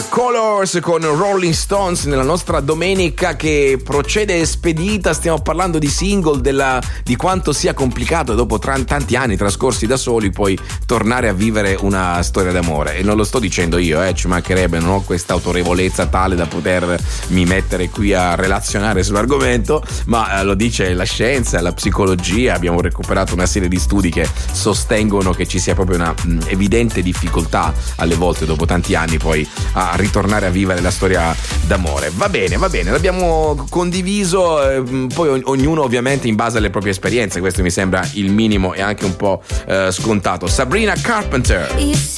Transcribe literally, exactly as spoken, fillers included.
Colors con Rolling Stones nella nostra domenica che procede spedita. Stiamo parlando di single, della, di quanto sia complicato dopo tra, tanti anni trascorsi da soli poi tornare a vivere una storia d'amore. E non lo sto dicendo io, eh, ci mancherebbe, non ho questa autorevolezza tale da potermi mettere qui a relazionare sull'argomento, ma eh, lo dice la scienza, la psicologia. Abbiamo recuperato una serie di studi che sostengono che ci sia proprio una mh, evidente difficoltà alle volte dopo tanti anni poi a ritornare a vivere la storia d'amore. Va bene, va bene, l'abbiamo condiviso, eh, poi ognuno ovviamente in base alle proprie esperienze, questo mi sembra il minimo e anche un po' eh, scontato. Sabrina Carpenter.